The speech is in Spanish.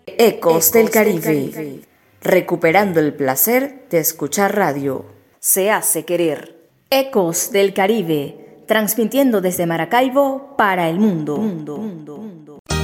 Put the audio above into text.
Ecos del Caribe, recuperando el placer de escuchar radio. Se hace querer. Ecos del Caribe, transmitiendo desde Maracaibo para el mundo.